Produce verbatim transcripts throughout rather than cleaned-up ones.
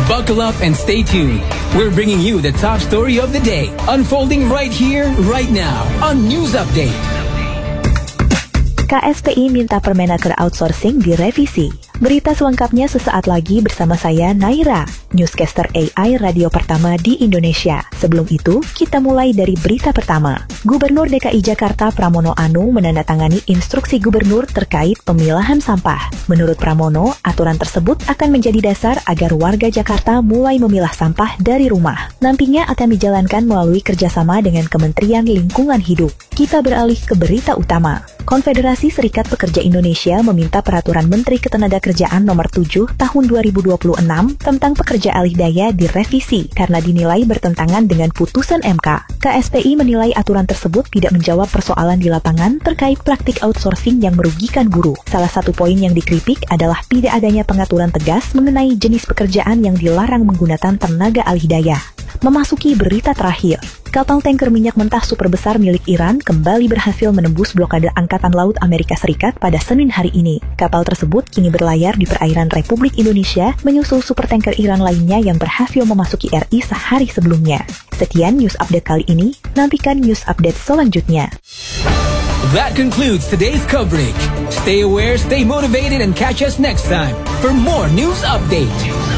Buckle up and stay tuned. We're bringing you the top story of the day, unfolding right here, right now, on News Update. K S P I minta Permenaker outsourcing direvisi. Berita selengkapnya sesaat lagi bersama saya, Naira, newscaster A I radio pertama di Indonesia. Sebelum itu, kita mulai dari berita pertama. Gubernur D K I Jakarta Pramono Anung menandatangani instruksi gubernur terkait pemilahan sampah. Menurut Pramono, aturan tersebut akan menjadi dasar agar warga Jakarta mulai memilah sampah dari rumah. Nantinya akan dijalankan melalui kerjasama dengan Kementerian Lingkungan Hidup. Kita beralih ke berita utama. Konfederasi Serikat Pekerja Indonesia meminta Peraturan Menteri Ketenagakerjaan Nomor tujuh Tahun dua ribu dua puluh enam tentang pekerja alih daya direvisi karena dinilai bertentangan dengan putusan M K. K S P I menilai aturan tersebut tidak menjawab persoalan di lapangan terkait praktik outsourcing yang merugikan buruh. Salah satu poin yang dikritik adalah tidak adanya pengaturan tegas mengenai jenis pekerjaan yang dilarang menggunakan tenaga alih daya. Memasuki berita terakhir, kapal tanker minyak mentah super besar milik Iran kembali berhasil menembus blokade Angkatan Laut Amerika Serikat pada Senin hari ini. Kapal tersebut kini berlayar di perairan Republik Indonesia, menyusul super tanker Iran lainnya yang berhasil memasuki R I sehari sebelumnya. Sekian news update kali ini, nantikan news update selanjutnya. That concludes today's coverage. Stay aware, stay motivated, and catch us next time for more news update.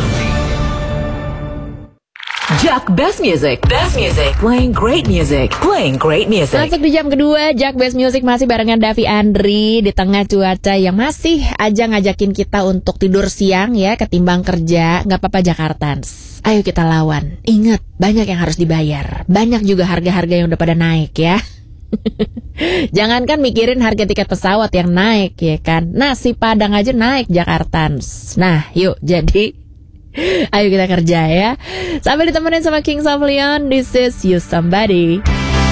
Jack Best Music, Best Music, playing great music, playing great music. Masuk di jam kedua, Jack Best Music masih barengan Davi Andri di tengah cuaca yang masih aja ngajakin kita untuk tidur siang ya, ketimbang kerja. Gak apa-apa Jakartans, ayo kita lawan. Ingat, banyak yang harus dibayar, banyak juga harga-harga yang udah pada naik ya. Jangankan mikirin harga tiket pesawat yang naik ya kan, nasi padang aja naik Jakartans. Nah yuk jadi ayo kita kerja ya. Sampai ditemenin sama Kings of Leon. This is You Somebody.